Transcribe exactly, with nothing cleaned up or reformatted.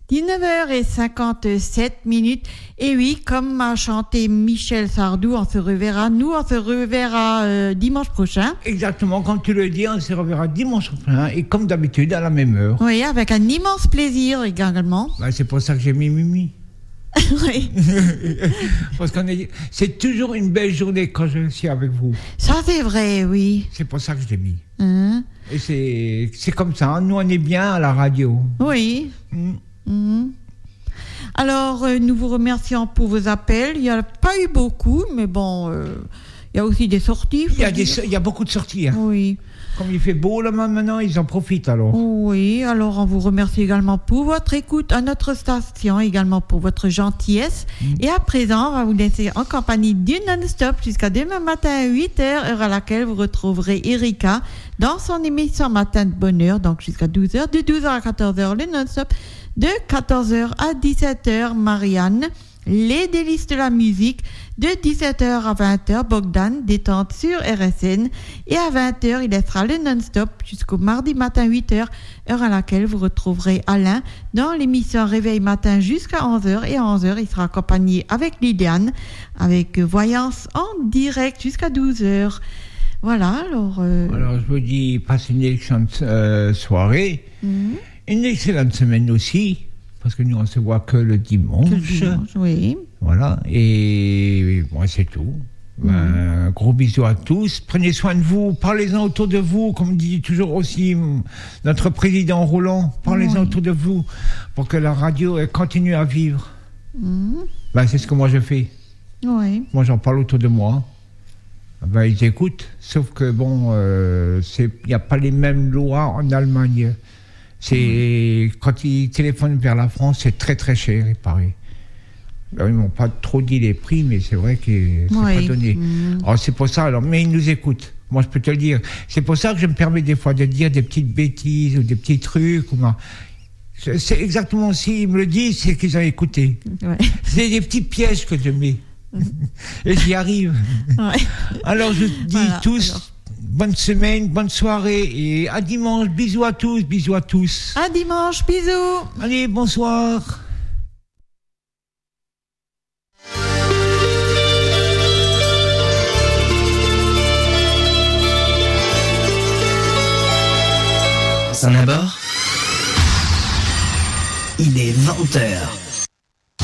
dix-neuf heures cinquante-sept minutes. Et oui, comme a chanté Michel Sardou, on se reverra. Nous, on se reverra euh, dimanche prochain. Exactement, quand tu le dis, on se reverra dimanche prochain. Et comme d'habitude, à la même heure. Oui, avec un immense plaisir également. Bah, c'est pour ça que j'ai mis Mimi. Oui. Parce qu'on est, c'est toujours une belle journée quand je suis avec vous. Ça, c'est vrai, oui. C'est pour ça que je l'ai mis. Hein? Et c'est, c'est comme ça. Nous, on est bien à la radio. Oui. Mm. Mm. Alors, euh, nous vous remercions pour vos appels. Il n'y a pas eu beaucoup, mais bon, euh, il y a aussi des sorties. Il y a, des, il y a beaucoup de sorties. Hein. Oui. Comme il fait beau là maintenant, ils en profitent alors. Oui, alors on vous remercie également pour votre écoute à notre station, également pour votre gentillesse. Mmh. Et à présent, on va vous laisser en compagnie du non-stop jusqu'à demain matin à huit heures, heure à laquelle vous retrouverez Erika dans son émission Matin de Bonheur, donc jusqu'à douze heures, de douze heures à quatorze heures, le non-stop, de quatorze heures à dix-sept heures, Marianne. Les délices de la musique, de dix-sept heures à vingt heures, Bogdan, détente sur R S N. Et à vingt heures, il laissera le non-stop jusqu'au mardi matin huit heures, heure à laquelle vous retrouverez Alain dans l'émission Réveil matin jusqu'à onze heures. Et à onze heures, il sera accompagné avec Liliane, avec Voyance en direct jusqu'à douze heures. Voilà, alors... Euh... Alors, je vous dis, passez une excellente euh, soirée, mmh. une excellente semaine aussi. Parce que nous, on se voit que le dimanche. Que le dimanche, oui. Voilà. Et bon, c'est tout. Mmh. Un gros bisou à tous. Prenez soin de vous. Parlez-en autour de vous. Comme dit toujours aussi notre président Roland. Parlez-en oui. autour de vous. Pour que la radio elle, continue à vivre. Mmh. Ben, c'est ce que moi je fais. Oui. Moi, j'en parle autour de moi. Ben, ils écoutent. Sauf que, bon, euh, il n'y a pas les mêmes lois en Allemagne. C'est, mmh. Quand ils téléphonent vers la France, c'est très très cher, il paraît. Alors, ils m'ont pas trop dit les prix, mais c'est vrai que c'est oui. pas donné. Mmh. Alors c'est pour ça. Alors, mais ils nous écoutent. Moi, je peux te le dire. C'est pour ça que je me permets des fois de dire des petites bêtises ou des petits trucs. Ou c'est exactement s'ils me le disent, c'est qu'ils ont écouté. Ouais. C'est des petits pièges que je mets. Et j'y arrive. Ouais. Alors je dis voilà, tous. Alors. Bonne semaine, bonne soirée et à dimanche. Bisous à tous, bisous à tous. À dimanche, bisous. Allez, bonsoir. Saint-Nabord, il est vingt heures.